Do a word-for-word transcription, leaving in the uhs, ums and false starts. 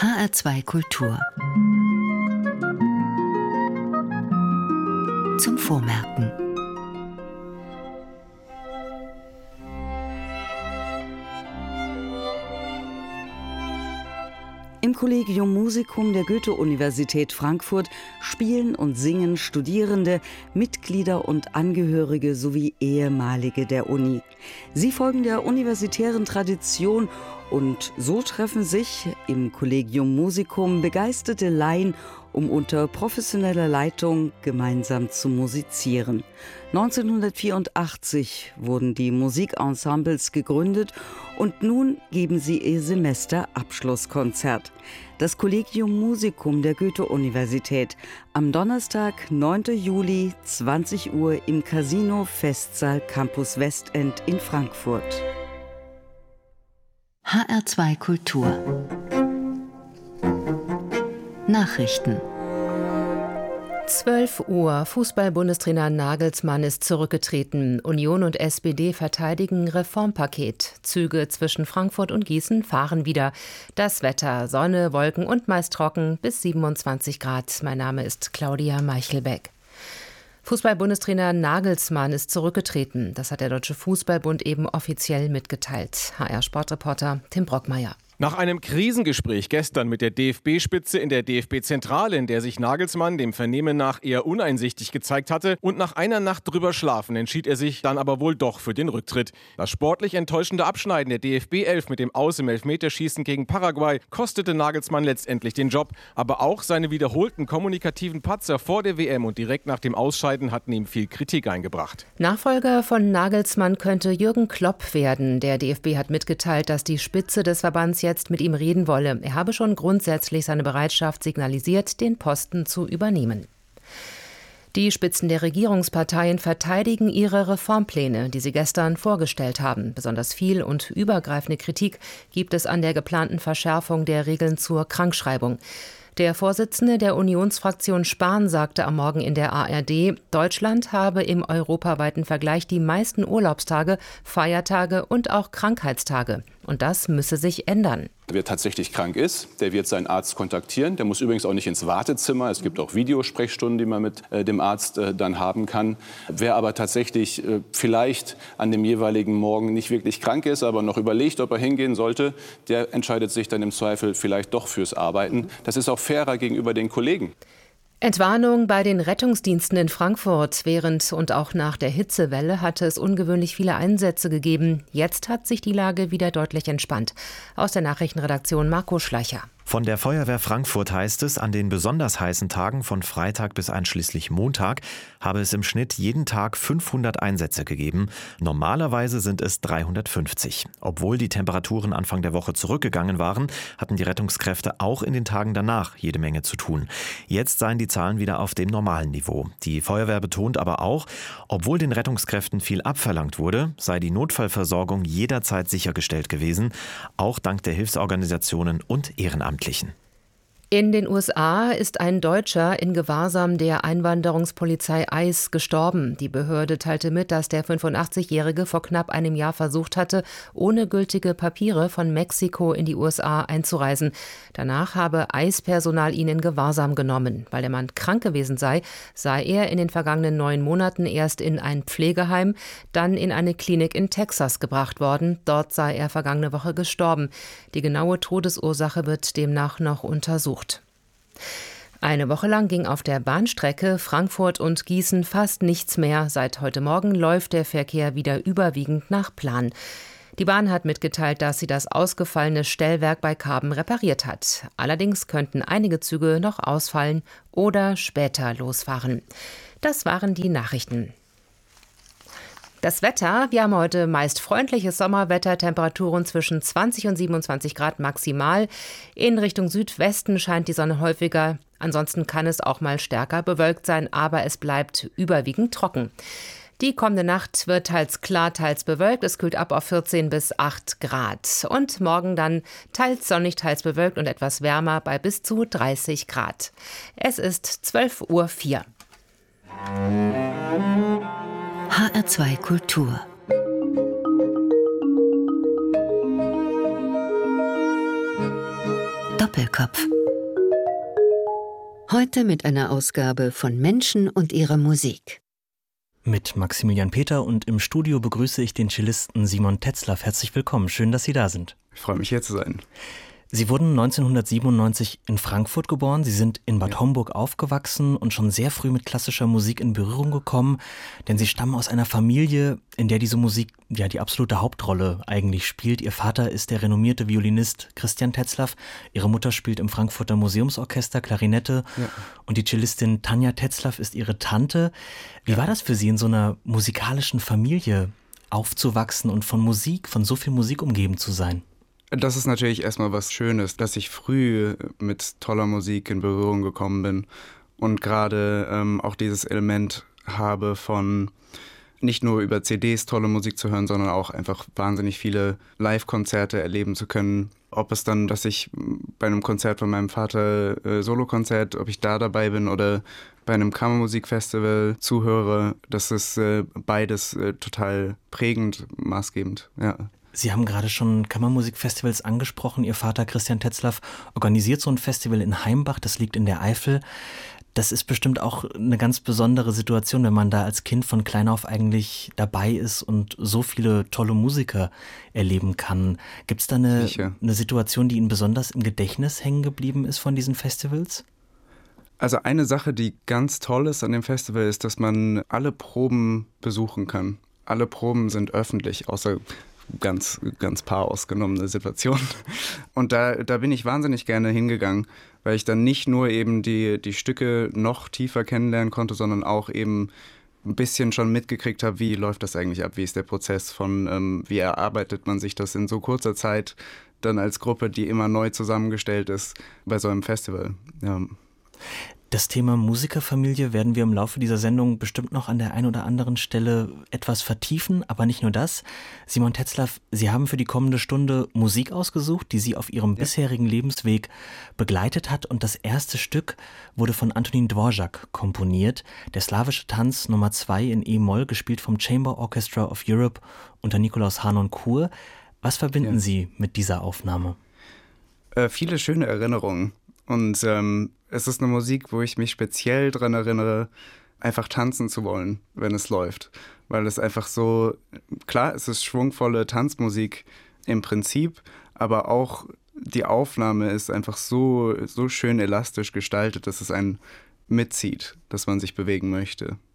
H R zwei Kultur. Zum Vormerken. Im Collegium Musicum der Goethe-Universität Frankfurt spielen und singen Studierende, Mitglieder und Angehörige sowie Ehemalige der Uni. Sie folgen der universitären Tradition und so treffen sich im Collegium Musicum begeisterte Laien, um unter professioneller Leitung gemeinsam zu musizieren. neunzehnhundertvierundachtzig wurden die Musikensembles gegründet und nun geben sie ihr Semesterabschlusskonzert. Das Collegium Musicum der Goethe-Universität am Donnerstag, neunten Juli, zwanzig Uhr im Casino Festsaal Campus Westend in Frankfurt. H R zwei Kultur. Nachrichten. zwölf Uhr. Fußball-Bundestrainer Nagelsmann ist zurückgetreten. Union und S P D verteidigen Reformpaket. Züge zwischen Frankfurt und Gießen fahren wieder. Das Wetter: Sonne, Wolken und meist trocken bis siebenundzwanzig Grad. Mein Name ist Claudia Meichelbeck. Fußball-Bundestrainer Nagelsmann ist zurückgetreten. Das hat der Deutsche Fußballbund eben offiziell mitgeteilt. H R-Sportreporter Tim Brockmeier. Nach einem Krisengespräch gestern mit der D F B-Spitze in der D F B-Zentrale, in der sich Nagelsmann dem Vernehmen nach eher uneinsichtig gezeigt hatte, und nach einer Nacht drüber schlafen, entschied er sich dann aber wohl doch für den Rücktritt. Das sportlich enttäuschende Abschneiden der D F B-Elf mit dem Aus im Elfmeterschießen gegen Paraguay kostete Nagelsmann letztendlich den Job. Aber auch seine wiederholten kommunikativen Patzer vor der W M und direkt nach dem Ausscheiden hatten ihm viel Kritik eingebracht. Nachfolger von Nagelsmann könnte Jürgen Klopp werden. Der D F B hat mitgeteilt, dass die Spitze des Verbands jetzt mit ihm reden wolle. Er habe schon grundsätzlich seine Bereitschaft signalisiert, den Posten zu übernehmen. Die Spitzen der Regierungsparteien verteidigen ihre Reformpläne, die sie gestern vorgestellt haben. Besonders viel und übergreifende Kritik gibt es an der geplanten Verschärfung der Regeln zur Krankschreibung. Der Vorsitzende der Unionsfraktion Spahn sagte am Morgen in der A R D, Deutschland habe im europaweiten Vergleich die meisten Urlaubstage, Feiertage und auch Krankheitstage. Und das müsse sich ändern. Wer tatsächlich krank ist, der wird seinen Arzt kontaktieren. Der muss übrigens auch nicht ins Wartezimmer. Es gibt auch Videosprechstunden, die man mit äh, dem Arzt äh, dann haben kann. Wer aber tatsächlich äh, vielleicht an dem jeweiligen Morgen nicht wirklich krank ist, aber noch überlegt, ob er hingehen sollte, der entscheidet sich dann im Zweifel vielleicht doch fürs Arbeiten. Das ist auch fairer gegenüber den Kollegen. Entwarnung bei den Rettungsdiensten in Frankfurt. Während und auch nach der Hitzewelle hatte es ungewöhnlich viele Einsätze gegeben. Jetzt hat sich die Lage wieder deutlich entspannt. Aus der Nachrichtenredaktion Marco Schleicher. Von der Feuerwehr Frankfurt heißt es, an den besonders heißen Tagen von Freitag bis einschließlich Montag habe es im Schnitt jeden Tag fünfhundert Einsätze gegeben. Normalerweise sind es dreihundertfünfzig. Obwohl die Temperaturen Anfang der Woche zurückgegangen waren, hatten die Rettungskräfte auch in den Tagen danach jede Menge zu tun. Jetzt seien die Zahlen wieder auf dem normalen Niveau. Die Feuerwehr betont aber auch, obwohl den Rettungskräften viel abverlangt wurde, sei die Notfallversorgung jederzeit sichergestellt gewesen, auch dank der Hilfsorganisationen und Ehrenamtlichen. In den U S A ist ein Deutscher in Gewahrsam der Einwanderungspolizei ICE gestorben. Die Behörde teilte mit, dass der fünfundachtzigjährige vor knapp einem Jahr versucht hatte, ohne gültige Papiere von Mexiko in die U S A einzureisen. Danach habe ICE-Personal ihn in Gewahrsam genommen. Weil der Mann krank gewesen sei, sei er in den vergangenen neun Monaten erst in ein Pflegeheim, dann in eine Klinik in Texas gebracht worden. Dort sei er vergangene Woche gestorben. Die genaue Todesursache wird demnach noch untersucht. Eine Woche lang ging auf der Bahnstrecke Frankfurt und Gießen fast nichts mehr. Seit heute Morgen läuft der Verkehr wieder überwiegend nach Plan. Die Bahn hat mitgeteilt, dass sie das ausgefallene Stellwerk bei Karben repariert hat. Allerdings könnten einige Züge noch ausfallen oder später losfahren. Das waren die Nachrichten. Das Wetter: Wir haben heute meist freundliches Sommerwetter, Temperaturen zwischen zwanzig und siebenundzwanzig Grad maximal. In Richtung Südwesten scheint die Sonne häufiger. Ansonsten kann es auch mal stärker bewölkt sein, aber es bleibt überwiegend trocken. Die kommende Nacht wird teils klar, teils bewölkt. Es kühlt ab auf vierzehn bis acht Grad. Und morgen dann teils sonnig, teils bewölkt und etwas wärmer bei bis zu dreißig Grad. Es ist zwölf Uhr vier. H R zwei Kultur. Doppelkopf. Heute mit einer Ausgabe von Menschen und ihrer Musik. Mit Maximilian Peter und im Studio begrüße ich den Cellisten Simon Tetzlaff. Herzlich willkommen, schön, dass Sie da sind. Ich freue mich, hier zu sein. Sie wurden neunzehnhundertsiebenundneunzig in Frankfurt geboren. Sie sind in Bad Ja. Homburg aufgewachsen und schon sehr früh mit klassischer Musik in Berührung gekommen, denn Sie stammen aus einer Familie, in der diese Musik ja die absolute Hauptrolle eigentlich spielt. Ihr Vater ist der renommierte Violinist Christian Tetzlaff, Ihre Mutter spielt im Frankfurter Museumsorchester Klarinette Ja. und die Cellistin Tanja Tetzlaff ist Ihre Tante. Wie Ja. war das für Sie, in so einer musikalischen Familie aufzuwachsen und von Musik, von so viel Musik umgeben zu sein? Das ist natürlich erstmal was Schönes, dass ich früh mit toller Musik in Berührung gekommen bin und gerade ähm, auch dieses Element habe von nicht nur über C Ds tolle Musik zu hören, sondern auch einfach wahnsinnig viele Live-Konzerte erleben zu können. Ob es dann, dass ich bei einem Konzert von meinem Vater, äh, Solokonzert, ob ich da dabei bin oder bei einem Kammermusikfestival zuhöre, das ist äh, beides äh, total prägend, maßgebend, ja. Sie haben gerade schon Kammermusikfestivals angesprochen. Ihr Vater Christian Tetzlaff organisiert so ein Festival in Heimbach, das liegt in der Eifel. Das ist bestimmt auch eine ganz besondere Situation, wenn man da als Kind von klein auf eigentlich dabei ist und so viele tolle Musiker erleben kann. Gibt es da eine, eine Situation, die Ihnen besonders im Gedächtnis hängen geblieben ist von diesen Festivals? Also eine Sache, die ganz toll ist an dem Festival, ist, dass man alle Proben besuchen kann. Alle Proben sind öffentlich, außer ganz, ganz paar ausgenommene Situationen. Und da, da bin ich wahnsinnig gerne hingegangen, weil ich dann nicht nur eben die, die Stücke noch tiefer kennenlernen konnte, sondern auch eben ein bisschen schon mitgekriegt habe, wie läuft das eigentlich ab, wie ist der Prozess von, ähm, wie erarbeitet man sich das in so kurzer Zeit dann als Gruppe, die immer neu zusammengestellt ist, bei so einem Festival. Ja. Das Thema Musikerfamilie werden wir im Laufe dieser Sendung bestimmt noch an der einen oder anderen Stelle etwas vertiefen, aber nicht nur das. Simon Tetzlaff, Sie haben für die kommende Stunde Musik ausgesucht, die Sie auf Ihrem ja. bisherigen Lebensweg begleitet hat, und das erste Stück wurde von Antonín Dvořák komponiert, der slawische Tanz Nummer zwei in E-Moll, gespielt vom Chamber Orchestra of Europe unter Nikolaus Harnoncourt. Was verbinden ja. Sie mit dieser Aufnahme? Äh, viele schöne Erinnerungen. Und ähm, es ist eine Musik, wo ich mich speziell daran erinnere, einfach tanzen zu wollen, wenn es läuft. Weil es einfach so, klar, es ist schwungvolle Tanzmusik im Prinzip, aber auch die Aufnahme ist einfach so, so schön elastisch gestaltet, dass es einen mitzieht, dass man sich bewegen möchte.